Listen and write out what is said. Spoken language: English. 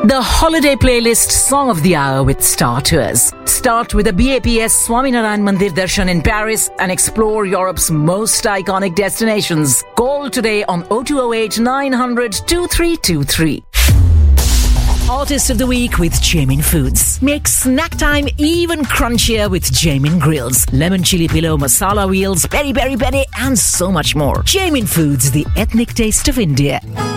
The holiday playlist Song of the Hour with Star Tours. Start with a BAPS Swaminarayan Mandir Darshan in Paris and explore Europe's most iconic destinations. Call today on 0208 900 2323. Artist of the Week with Jamin Foods. Make snack time even crunchier with Jamin Grills. Lemon chili pillow, masala wheels, peri peri peri and so much more. Jamin Foods, the ethnic taste of India.